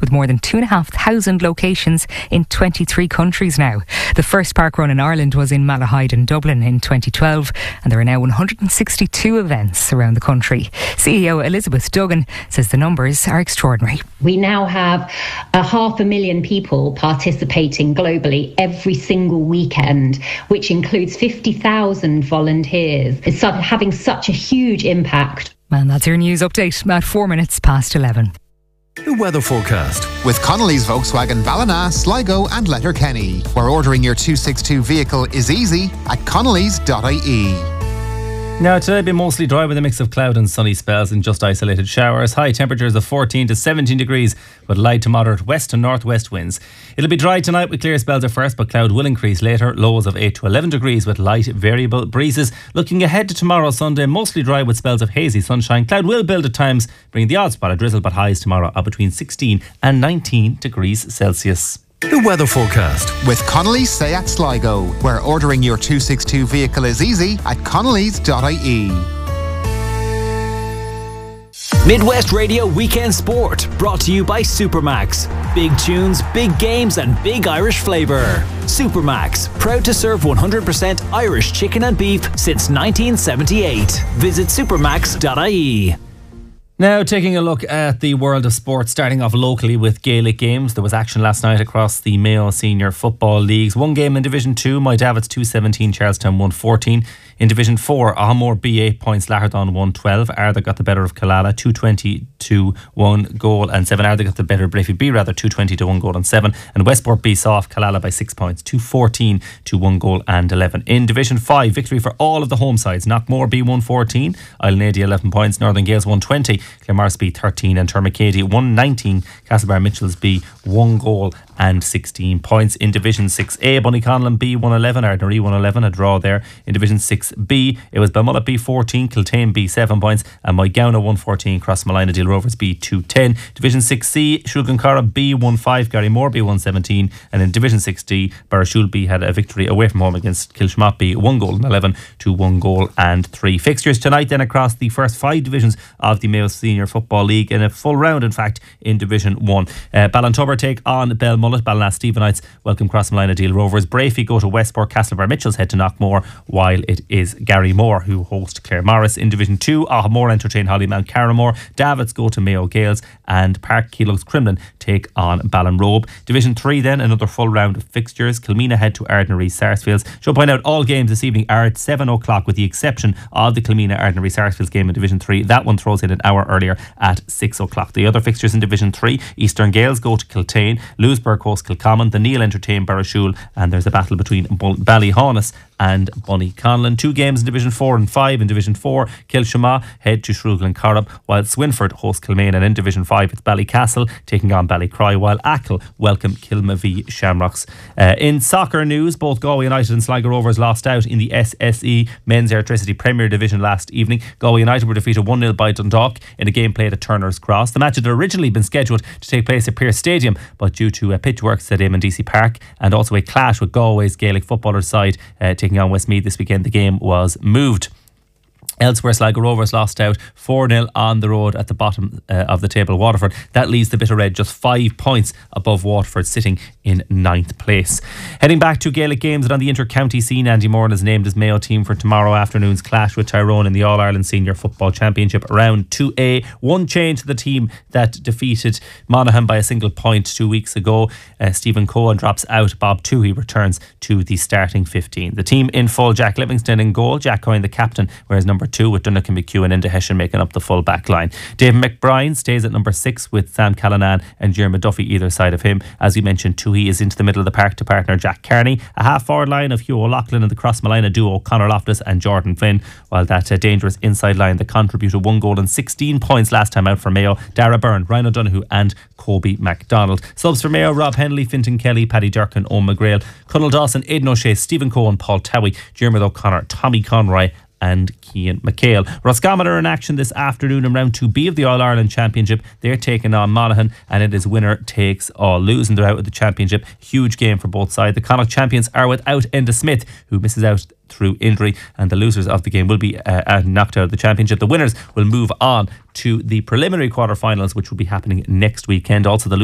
with more than 2,500 locations in 23 countries now. The first park run in Ireland was in Malahide in Dublin in 2012, and there are now 162 events around the country. CEO Elizabeth Duggan says the numbers are extraordinary. We now have 500,000 people participating globally every single weekend, which includes 50,000 volunteers. It's having such a huge impact. And that's your news update at 4 minutes past 11. The weather forecast with Connolly's Volkswagen Ballina, Sligo and Letterkenny, where ordering your 262 vehicle is easy at connolly's.ie. Now today will be mostly dry with a mix of cloud and sunny spells and just isolated showers. High temperatures of 14 to 17 degrees with light to moderate west and northwest winds. It'll be dry tonight with clear spells at first, but cloud will increase later. Lows of 8 to 11 degrees with light variable breezes. Looking ahead to tomorrow Sunday, mostly dry with spells of hazy sunshine. Cloud will build at times, bringing the odd spot of drizzle, but highs tomorrow are between 16 and 19 degrees Celsius. The weather forecast with Connolly's Seat Sligo, where ordering your 262 vehicle is easy at connolly's.ie. Midwest Radio Weekend Sport, brought to you by Supermax. Big tunes, big games and big Irish flavour. Supermax, proud to serve 100% Irish chicken and beef since 1978. Visit supermax.ie. Now taking a look at the world of sport, starting off locally with Gaelic games. There was action last night across the Mayo Senior Football Leagues. One game in Division 2, My Davids 217, Charlestown 114. In Division 4, Ahamore B 8 points, Lahardon 112. Ardagh got the better of Killala 220 to 1 goal and 7. Ardagh got the better of Breffy B, 220 to 1 goal and 7. And Westport B saw off Killala by 6 points, 214 to 1 goal and 11. In Division 5, victory for all of the home sides. Knockmore B 114, Islandady 11 points, Northern Gales 120, Claremorris B 13 and Termacady 119. Castlebar Mitchells B 1 goal and 16 points. In Division 6A, Bunnyconlon B 111, Ardnaree 111, a draw there. In Division 6B, it was Belmullet B 14, Kiltane B 7 points, and Moygownagh 114, Crossmalina Deal Rovers B 210. Division 6C, Shulgancara B 15, Garrymore B 117, and in Division 6D, Barrashul B had a victory away from home against Kilshmott B 1 goal and 11 to 1 goal and 3. Fixtures tonight then across the first 5 divisions of the Mayo Senior Football League in a full round, in fact, in Division 1. Ballintubber take on Belmullet. Ballina Stephenites welcome Crossmalina Deal Rovers. Brafey go to Westport. Castlebar Mitchells head to Knockmore, while it is Garrymore who host Claremorris. In Division 2, Ahamore entertain Hollymount Carramore. Davids go to Mayo Gales, and Park Keelogs Crumlin take on Ballinrobe. Division 3 then, another full round of fixtures. Kilmina head to Ardnaree Sarsfields. Should point out all games this evening are at 7 o'clock, with the exception of the Kilmina Ardnaree Sarsfields game in Division 3. That one throws in an hour earlier at 6 o'clock. The other fixtures in Division 3, Eastern Gales go to Kiltane, Louisburgh host Kilcommon, the Neil entertain Barrashul, and there's a battle between Ballyhaunis and Bunnyconlon. 2 games in Division 4 and 5. In Division 4, Kilshama head to Shrewglen and Corrib, while Swinford host Kilmaine, and in Division 5 it's Ballycastle taking on Ballycroy, while Achill welcome Kilmavie Shamrocks. In soccer news, both Galway United and Sligo Rovers lost out in the SSE Men's Electricity Premier Division last evening. Galway United were defeated 1-0 by Dundalk in a game played at Turner's Cross. The match had originally been scheduled to take place at Pearse Stadium, but due to pitch works at Eamon DC Park and also a clash with Galway's Gaelic footballers side taking on Westmeath this weekend, the game was moved. Elsewhere, Sligo Rovers lost out 4-0 on the road at the bottom of the table, Waterford. That leaves the Bitter Red just 5 points above Waterford, sitting in 9th place. Heading back to Gaelic games and on the inter-county scene, Andy Moran is named as Mayo team for tomorrow afternoon's clash with Tyrone in the All-Ireland Senior Football Championship Round 2A. One change to the team that defeated Monaghan by a single point 2 weeks ago. Stephen Cohen drops out. Bob Toohey returns to the starting 15. The team in full: Jack Livingston in goal, Jack Coyne the captain, whereas number 2 with Duncan McEwen and Hession making up the full back line. David McBride stays at number 6 with Sam Callanan and Jeremy Duffy either side of him. As we mentioned, Toohey is into the middle of the park to partner Jack Carney. A half-forward line of Hugh O'Loughlin and the Crossmalina duo Conor Loftus and Jordan Flynn, while that dangerous inside line that contributed 1 goal and 16 points last time out for Mayo: Dara Byrne, Ryan O'Donoghue and Kobe MacDonald. Subs for Mayo: Rob Henley, Fintan Kelly, Paddy Durkin, Owen McGrail, Conal Dawson, Aidan O'Shea, Stephen Cohen, Paul Towie, Jeremy O'Connor, Tommy Conroy and Cian McHale. Roscommon are in action this afternoon in round 2B of the All-Ireland Championship. They're taking on Monaghan, and it is winner takes all. Losing, they're out of the championship. Huge game for both sides. The Connacht champions are without Enda Smith, who misses out through injury, and the losers of the game will be knocked out of the championship. The winners will move on to the preliminary quarterfinals, which will be happening next weekend. Also, the